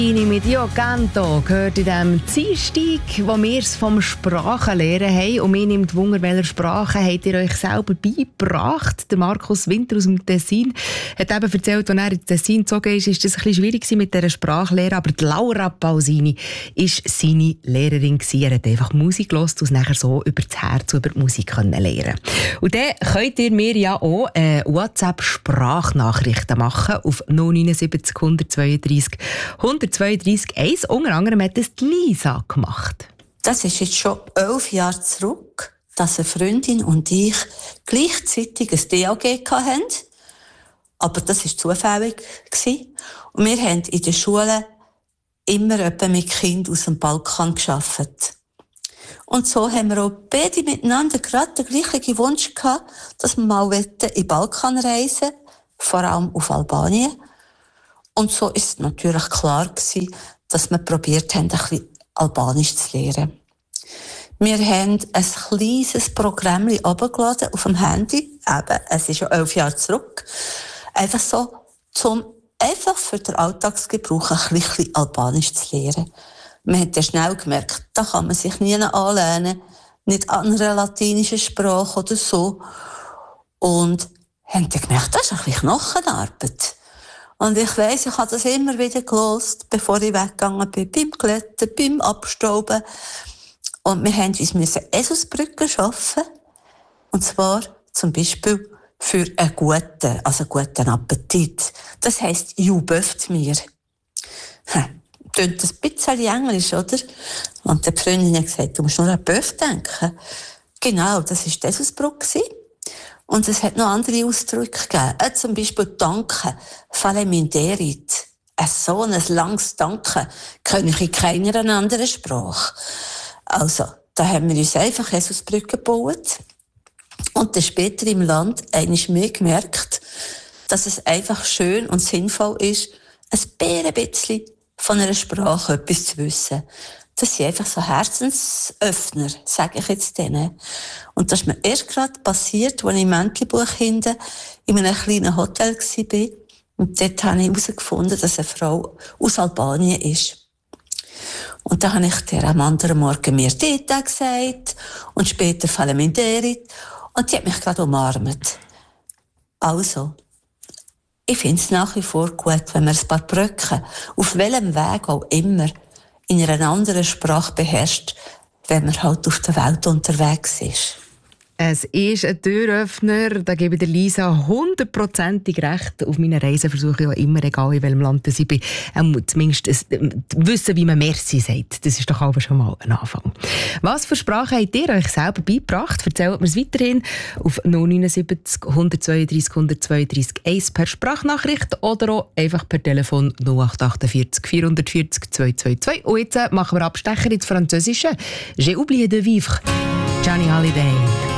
Mit «Io Canto» gehört in diesem Dienstag, wo wir es vom Sprachenlernen haben. Und mir nimmt Wunder, welche Sprachen habt ihr euch selber beigebracht? Der Markus Winter aus dem Tessin hat eben erzählt, als er ins Tessin gezogen ist, ist das ein bisschen schwierig mit dieser Sprachlehre. Aber die Laura Pausini war seine Lehrerin. Er hat einfach Musik gehört und nachher so über das Herz, über die Musik lernen. Und dann könnt ihr mir ja auch WhatsApp-Sprachnachrichten machen auf 079 132 132.1. Unter anderem hat das die Lisa gemacht. Das ist jetzt schon 11 Jahre zurück, dass eine Freundin und ich gleichzeitig ein DAG hatten. Aber das war zufällig. Und wir haben in der Schule immer mit Kindern aus dem Balkan gearbeitet. Und so haben wir auch beide miteinander gerade den gleichen Wunsch gehabt, dass wir mal in den Balkan reisen, vor allem auf Albanien. Und so ist es natürlich klar gewesen, dass wir probiert haben, ein bisschen Albanisch zu lernen. Wir haben ein kleines Programm runtergeladen auf dem Handy. Eben, es ist schon 11 Jahre zurück. Einfach so, einfach für den Alltagsgebrauch ein bisschen Albanisch zu lernen. Man hat ja schnell gemerkt, da kann man sich nie anlernen, nicht an einer latinischen Sprache oder so. Und haben dann gemerkt, das ist ein bisschen Knochenarbeit. Und ich weiss, ich habe das immer wieder gehört, bevor ich weggegangen bin, beim Glätten, beim Abstauben. Und wir mussten uns Eselsbrücken schaffen. Und zwar zum Beispiel für einen guten Appetit. Das heisst, «Juböft mir». Tönt ein bisschen Englisch, oder? Und die Freundin hat gesagt, du musst nur an Böff denken. Genau, das war die Eselsbrücke. Und es hat noch andere Ausdrücke gegeben. Zum Beispiel «Danke», «Fale minderit». So ein langes «Danke» kann ich in keiner anderen Sprache. Also, da haben wir uns einfach Eselsbrücken gebaut. Und dann später im Land einmal mehr gemerkt, dass es einfach schön und sinnvoll ist, ein bisschen von einer Sprache etwas zu wissen. Das sind einfach so Herzensöffner, sage ich jetzt denen. Und das ist mir erst gerade passiert, als ich im Entlebuch hinten in einem kleinen Hotel war. Und dort habe ich herausgefunden, dass eine Frau aus Albanien ist. Und da habe ich der am anderen Morgen mir Deta gesagt und später «Fale minderit». Und die hat mich gerade umarmt. Also, ich finde es nach wie vor gut, wenn man ein paar Brücken, auf welchem Weg auch immer, in einer anderen Sprache beherrscht, wenn man halt auf der Welt unterwegs ist. Es ist ein Türöffner, da gebe ich der Lisa 100%ig recht. Auf meinen Reisen versuche ich auch immer, egal in welchem Land ich bin, zumindest wissen, wie man «Merci» sagt. Das ist doch aber schon mal ein Anfang. Was für Sprachen habt ihr euch selber beigebracht? Erzählt mir es weiterhin auf 079 132 132 1 per Sprachnachricht oder auch einfach per Telefon 0848 440 222. Und jetzt machen wir Abstecher ins Französische. «J'ai oublié de vivre». Johnny Hallyday.